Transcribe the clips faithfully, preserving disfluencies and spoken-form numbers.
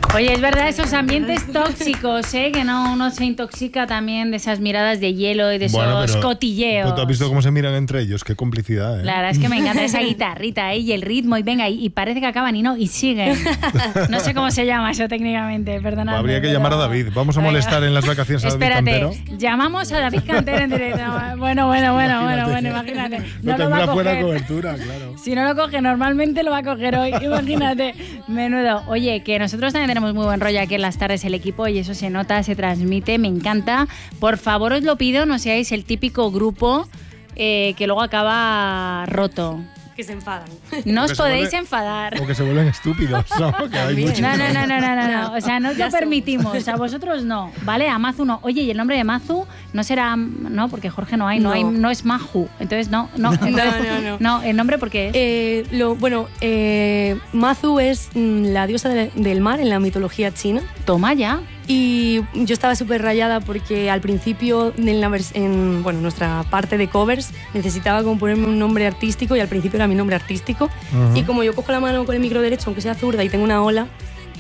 Oye, es verdad, esos ambientes tóxicos, ¿eh? Que no uno se intoxica también de esas miradas de hielo y de bueno, esos pero, cotilleos. ¿Tú has visto cómo se miran entre ellos? Qué complicidad, ¿eh? La verdad es que me encanta esa guitarrita, ¿eh? Y el ritmo, y venga, y, y parece que acaban y no, y siguen. No sé cómo se llama eso técnicamente, perdonadme. Habría que pero... llamar a David. Vamos a molestar en las vacaciones a David Espérate, Cantero. llamamos a David Cantero en directo. Bueno, bueno, bueno, bueno, bueno, imagínate. No, no lo va a coger. Buena cobertura, claro. Si no lo coge, normalmente lo va a coger hoy. Imagínate. Menudo. Oye, que nosotros también tenemos muy buen rollo aquí en las tardes el equipo y eso se nota, se transmite, me encanta. Por favor, os lo pido, no seáis el típico grupo eh, que luego acaba roto. Que se enfadan. No os podéis vuelve, enfadar. O que se vuelven estúpidos, ¿no? Que hay muchos. No, no, no, no, no, no, no. O sea, no os lo permitimos. A vosotros no. ¿Vale? A Mazu no. Oye, ¿y el nombre de Mazu no será...? No, porque Jorge no hay. No, no. hay, no es Maju. Entonces, no. No, entonces, no, no, no. No, ¿el nombre por qué es? Eh, lo, bueno, eh, Mazu es mm, la diosa de, del mar en la mitología china. Toma ya. Y yo estaba súper rayada porque al principio, en, la vers- en bueno, nuestra parte de covers, necesitaba como ponerme un nombre artístico y al principio era mi nombre artístico. Uh-huh. Y como yo cojo la mano con el micro derecho, aunque sea zurda, y tengo una ola,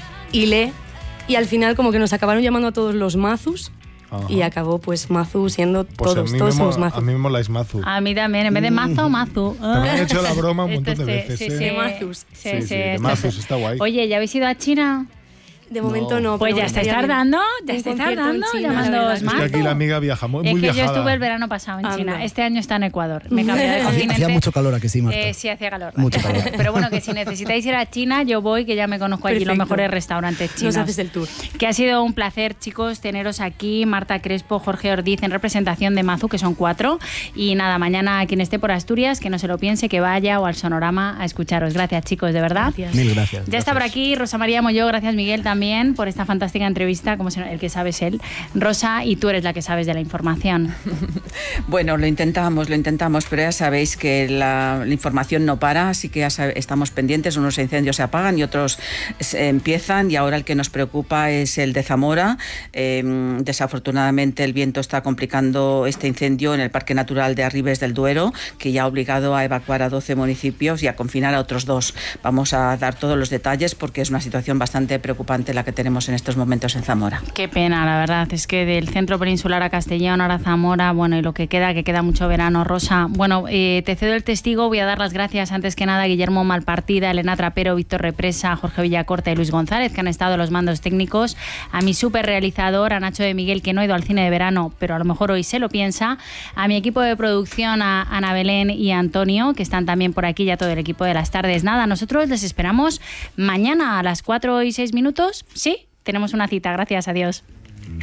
y lee, y al final como que nos acabaron llamando a todos los Mazus. Ajá. Y acabó pues Mazu siendo pues todos, todos somos Mazu. A mí me moláis Mazu. A mí también, en vez de Mazo, Mazu. También he hecho la broma un montón este, de veces. Sí, ¿eh? sí, de Mazus. Sí, sí, sí, sí, sí, de esto Mazus, es... está guay. Oye, ¿ya habéis ido a China? De momento no. Pues ya estáis tardando, ya estáis tardando, llamándoos más. Es que aquí la amiga viaja muy, muy Es que viajada. yo estuve el verano pasado en Anda. China. Este año está en Ecuador. Me cambié de continente. Hacía mucho calor aquí, sí, Marta. Eh, sí, hacía calor. Mucho hacía calor. calor. Pero bueno, que si necesitáis ir a China, yo voy, que ya me conozco allí Perfecto. los mejores restaurantes chinos. Nos haces el tour. Que ha sido un placer, chicos, teneros aquí. Marta Crespo, Jorge Ordiz, en representación de Mazu, que son cuatro. Y nada, mañana quien esté por Asturias, que no se lo piense, que vaya o al Sonorama a escucharos. Gracias, chicos, de verdad. Gracias. Mil gracias. Ya gracias. está por aquí Rosa María Molló, gracias Miguel también por esta fantástica entrevista, como el que sabe es él. Rosa, y tú eres la que sabes de la información. Bueno, lo intentamos, lo intentamos, pero ya sabéis que la, la información no para, así que ya sabe, estamos pendientes, unos incendios se apagan y otros se empiezan, y ahora el que nos preocupa es el de Zamora. Eh, desafortunadamente el viento está complicando este incendio en el Parque Natural de Arribes del Duero, que ya ha obligado a evacuar a doce municipios y a confinar a otros dos. Vamos a dar todos los detalles porque es una situación bastante preocupante la que tenemos en estos momentos en Zamora. Qué pena, la verdad, es que del centro peninsular a Castellón, ahora Zamora, bueno, y lo que queda, que queda mucho verano. Rosa, bueno, eh, te cedo el testigo, voy a dar las gracias antes que nada a Guillermo Malpartida, Elena Trapero, Víctor Represa, Jorge Villacorta y Luis González, que han estado en los mandos técnicos, a mi súper realizador, a Nacho de Miguel, que no ha ido al cine de verano, pero a lo mejor hoy se lo piensa, a mi equipo de producción, a Ana Belén y a Antonio, que están también por aquí, ya todo el equipo de las tardes. Nada, nosotros les esperamos mañana a las cuatro y seis minutos, ¿sí? Tenemos una cita, gracias, adiós.